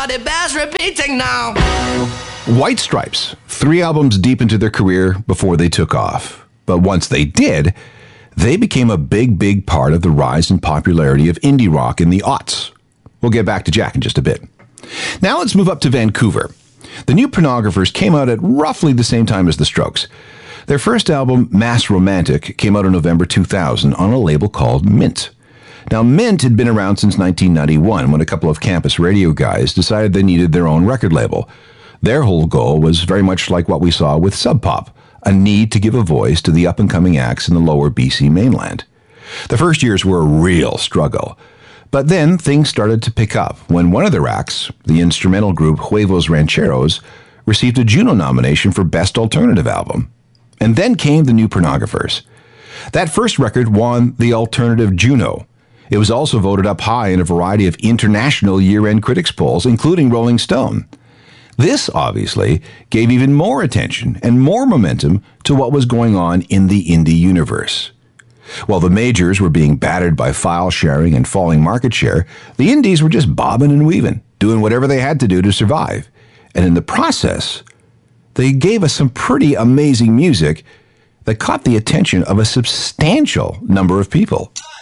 but it bears repeating now. White Stripes, 3 albums deep into their career before they took off. But once they did, they became a big part of the rise in popularity of indie rock in the aughts. We'll get back to Jack in just a bit. Now let's move up to Vancouver. The New Pornographers came out at roughly the same time as the Strokes. Their first album, Mass Romantic, came out in November 2000 on a label called Mint. Now, Mint had been around since 1991 when a couple of campus radio guys decided they needed their own record label. Their whole goal was very much like what we saw with Sub Pop, a need to give a voice to the up-and-coming acts in the lower BC mainland. The first years were a real struggle. But then things started to pick up when one of their acts, the instrumental group Huevos Rancheros, received a Juno nomination for Best Alternative Album. And then came the New Pornographers. That first record won the Alternative Juno. It was also voted up high in a variety of international year-end critics polls, including Rolling Stone. This, obviously, gave even more attention and more momentum to what was going on in the indie universe. While the majors were being battered by file sharing and falling market share, the indies were just bobbing and weaving, doing whatever they had to do to survive. And in the process, they gave us some pretty amazing music that caught the attention of a substantial number of people.